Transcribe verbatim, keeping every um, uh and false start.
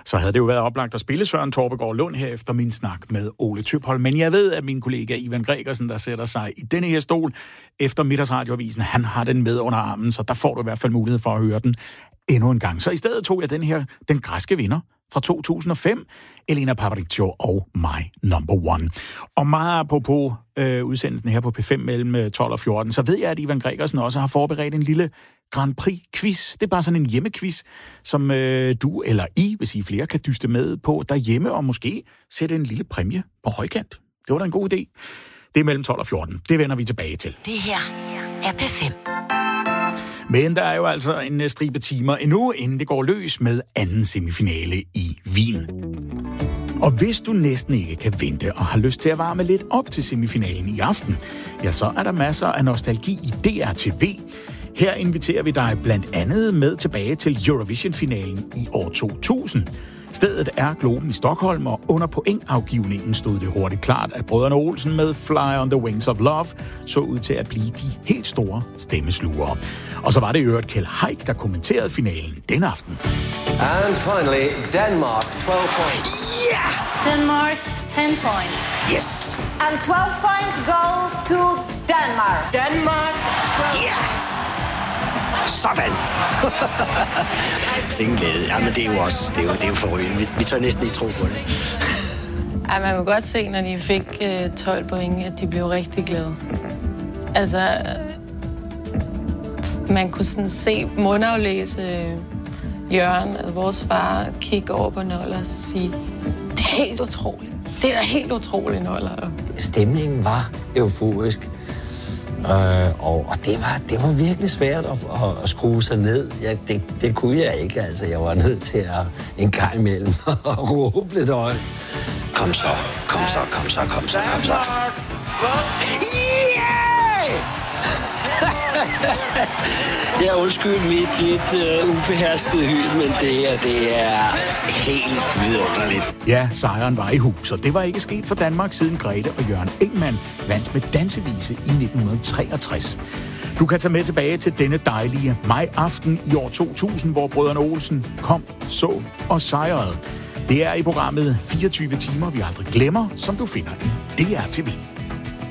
så havde det jo været oplagt at spille Søren Torpegaard Lund her efter min snak med Ole Tøpholm. Men jeg ved, at min kollega Ivan Gregersen, der sætter sig i denne her stol efter Middagsradioavisen, han har den med under armen, så der får du i hvert fald mulighed for at høre den endnu en gang. Så i stedet tog jeg den her, den græske vinder fra to tusind og fem, Elena Paparizou og My Number One. Og meget apropos øh, udsendelsen her på P fem mellem tolv og fjorten, så ved jeg, at Ivan Gregersen også har forberedt en lille Grand Prix-quiz. Det er bare sådan en hjemmequiz, som øh, du eller I, hvis I flere, kan dyste med på derhjemme, og måske sætte en lille præmie på højkant. Det var da en god idé. Det er mellem tolv og fjorten. Det vender vi tilbage til. Det her er P fem. Men der er jo altså en stribe timer endnu, inden det går løs med anden semifinale i Wien. Og hvis du næsten ikke kan vente og har lyst til at varme lidt op til semifinalen i aften, ja, så er der masser af nostalgi i D R T V. Her inviterer vi dig blandt andet med tilbage til Eurovision-finalen i år to tusind. Stedet er Globen i Stockholm, og under pointafgivningen stod det hurtigt klart, at brødrene Olsen med Fly on the Wings of Love så ud til at blive de helt store stemmeslugere. Og så var det i øvrigt Kjeld Haik, der kommenterede finalen den aften. And finally, Denmark, twelve points. Yeah! Denmark, ten points. Yes! And twelve points go to Denmark. Denmark, twelve. Yeah! Sådan! Sikken glæde. Jamen, det er jo også, det er jo, det er jo forrygende. Vi, vi tør næsten ikke tro på det. Ej, man kunne godt se, når de fik øh, tolv point, at de blev rigtig glade. Altså, øh, man kunne sådan se mundaflæse øh, Jørgen, altså vores far, kigge over på Noller og sige, det er helt utroligt. Det er da helt utroligt, Noller. Stemningen var euforisk. Øh, og og det, var, det var virkelig svært at, at, at skrue sig ned. Ja, det, det kunne jeg ikke. Altså, jeg var nødt til at en gang imellem at råbe lidt højt. Kom så, kom så, kom så, kom så, kom så. Jeg undskyld mit lidt uh, ubeherskede hyld, men det her, det er helt vidunderligt. Ja, sejren var i hus, og det var ikke sket for Danmark siden Grete og Jørgen Ingmann vandt med dansevise i nitten treogtres. Du kan tage med tilbage til denne dejlige maj-aften i år to tusind, hvor brødrene Olsen kom, så og sejrede. Det er i programmet fireogtyve timer, vi aldrig glemmer, som du finder i D R T V.